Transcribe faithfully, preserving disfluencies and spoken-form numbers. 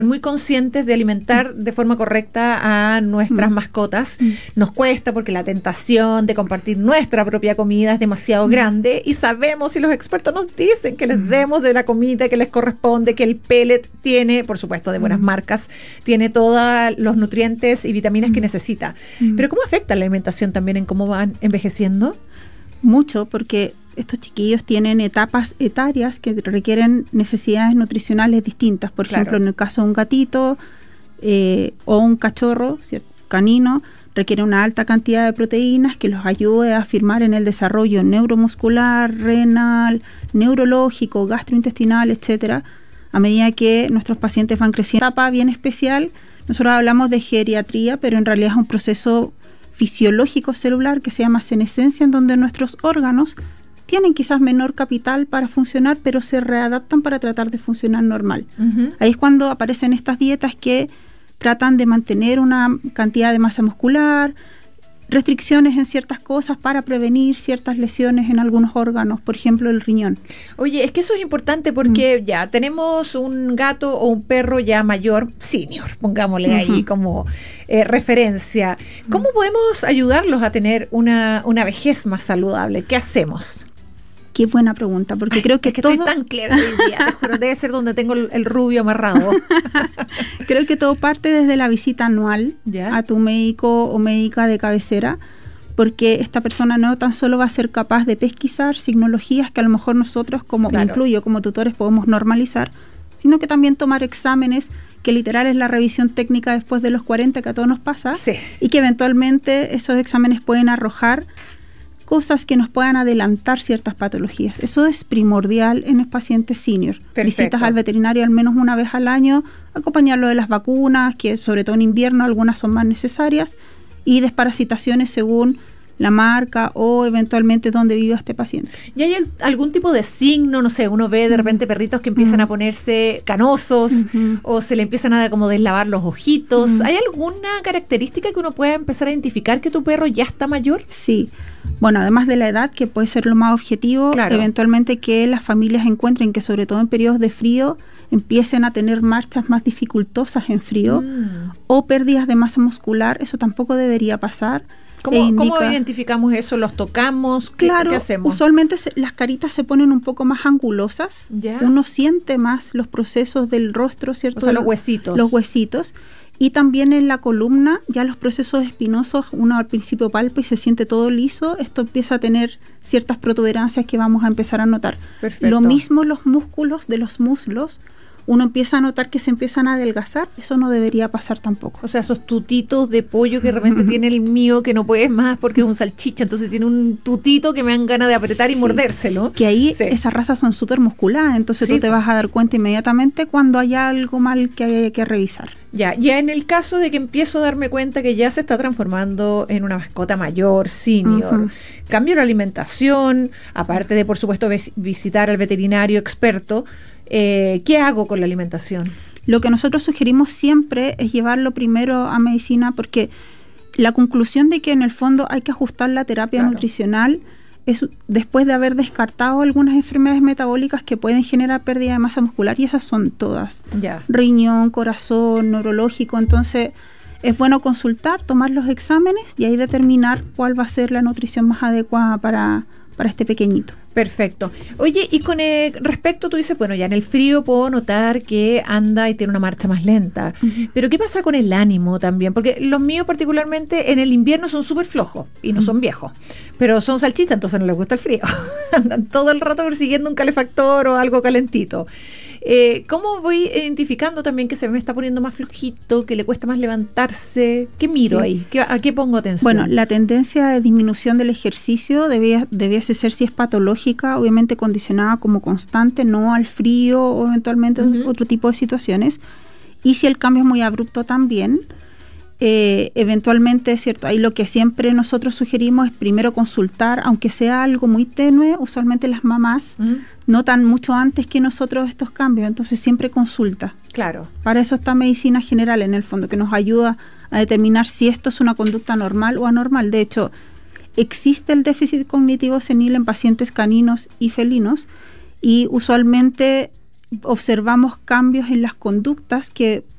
muy conscientes de alimentar de forma correcta a nuestras mm. mascotas. Mm. Nos cuesta porque la tentación de compartir nuestra propia comida es demasiado mm. grande y sabemos y los expertos nos dicen que les mm. demos de la comida que les corresponde, que el pellet tiene, por supuesto de buenas mm. marcas, tiene todos los nutrientes y vitaminas mm. que necesita. Mm. Pero ¿cómo afecta la alimentación también en cómo van envejeciendo? Mucho, porque estos chiquillos tienen etapas etarias que requieren necesidades nutricionales distintas. Por claro. ejemplo, en el caso de un gatito eh, o un cachorro, ¿cierto? Canino, requiere una alta cantidad de proteínas que los ayude a afirmar en el desarrollo neuromuscular, renal, neurológico, gastrointestinal, etcétera. A medida que nuestros pacientes van creciendo, etapa bien especial, nosotros hablamos de geriatría, pero en realidad es un proceso fisiológico celular que se llama senescencia, en donde nuestros órganos tienen quizás menor capital para funcionar, pero se readaptan para tratar de funcionar normal. Uh-huh. Ahí es cuando aparecen estas dietas que tratan de mantener una cantidad de masa muscular, restricciones en ciertas cosas para prevenir ciertas lesiones en algunos órganos, por ejemplo el riñón. Oye, es que eso es importante porque mm. ya tenemos un gato o un perro ya mayor, senior, pongámosle uh-huh. ahí como eh, referencia. ¿Cómo uh-huh. podemos ayudarlos a tener una, una vejez más saludable? ¿Qué hacemos? Qué buena pregunta, porque Ay, creo que, es que todo... estoy tan clara hoy día, te juro, debe ser donde tengo el, el rubio amarrado. Creo que todo parte desde la visita anual ¿Ya? a tu médico o médica de cabecera, porque esta persona no tan solo va a ser capaz de pesquisar signologías que a lo mejor nosotros, como claro. me incluyo, como tutores, podemos normalizar, sino que también tomar exámenes, que literal es la revisión técnica después de los cuarenta que a todos nos pasa, sí. y que eventualmente esos exámenes pueden arrojar cosas que nos puedan adelantar ciertas patologías. Eso es primordial en el paciente senior. Perfecto. Visitas al veterinario al menos una vez al año, acompañarlo de las vacunas, que sobre todo en invierno algunas son más necesarias, y desparasitaciones según la marca o eventualmente donde viva este paciente. ¿Y hay algún tipo de signo? No sé, uno ve de repente perritos que empiezan uh-huh. a ponerse canosos uh-huh. o se le empiezan a como deslavar los ojitos. Uh-huh. ¿Hay alguna característica que uno pueda empezar a identificar que tu perro ya está mayor? Sí. Bueno, además de la edad, que puede ser lo más objetivo, claro. eventualmente que las familias encuentren que sobre todo en periodos de frío empiecen a tener marchas más dificultosas en frío mm. o pérdidas de masa muscular. Eso tampoco debería pasar. ¿Cómo, e indica, ¿Cómo identificamos eso? ¿Los tocamos? ¿Qué, claro, ¿qué hacemos? Usualmente se, las caritas se ponen un poco más angulosas. ¿Ya? Uno siente más los procesos del rostro, ¿cierto? O sea, los huesitos. Los huesitos. Y también en la columna, ya los procesos espinosos, uno al principio palpa y se siente todo liso. Esto empieza a tener ciertas protuberancias que vamos a empezar a notar. Perfecto. Lo mismo los músculos de los muslos. Uno empieza a notar que se empiezan a adelgazar, eso no debería pasar tampoco. O sea, esos tutitos de pollo que de repente uh-huh. tiene el mío, que no puedes más porque es un salchicha, entonces tiene un tutito que me dan ganas de apretar sí. y mordérselo. Que ahí sí. esas razas son súper musculadas, entonces sí. tú te vas a dar cuenta inmediatamente cuando hay algo mal que hay que revisar. Ya, ya en el caso de que empiezo a darme cuenta que ya se está transformando en una mascota mayor, senior, uh-huh. cambio la alimentación, aparte de, por supuesto, vis- visitar al veterinario experto, Eh, ¿qué hago con la alimentación? Lo que nosotros sugerimos siempre es llevarlo primero a medicina, porque la conclusión de que en el fondo hay que ajustar la terapia claro. nutricional es después de haber descartado algunas enfermedades metabólicas que pueden generar pérdida de masa muscular, y esas son todas. Ya. Riñón, corazón, neurológico. Entonces es bueno consultar, tomar los exámenes y ahí determinar cuál va a ser la nutrición más adecuada para, para este pequeñito. Perfecto. Oye, y con el respecto, tú dices, bueno, ya en el frío puedo notar que anda y tiene una marcha más lenta, uh-huh. pero ¿qué pasa con el ánimo también? Porque los míos particularmente en el invierno son súper flojos y no uh-huh. son viejos, pero son salchichas, entonces no les gusta el frío. Andan todo el rato persiguiendo un calefactor o algo calentito. Eh, ¿Cómo voy identificando también que se me está poniendo más flojito, que le cuesta más levantarse? ¿Qué miro sí. ahí? ¿Qué, ¿A qué pongo atención? Bueno, la tendencia de disminución del ejercicio debía, debiese ser, si es patológica, obviamente condicionada como constante, no al frío o eventualmente uh-huh. otro tipo de situaciones. Y si el cambio es muy abrupto también, eh, eventualmente, cierto, ahí lo que siempre nosotros sugerimos es primero consultar, aunque sea algo muy tenue. Usualmente las mamás uh-huh. notan mucho antes que nosotros estos cambios, entonces siempre consulta. Claro. Para eso está medicina general en el fondo, que nos ayuda a determinar si esto es una conducta normal o anormal. De hecho, existe el déficit cognitivo senil en pacientes caninos y felinos, y usualmente observamos cambios en las conductas que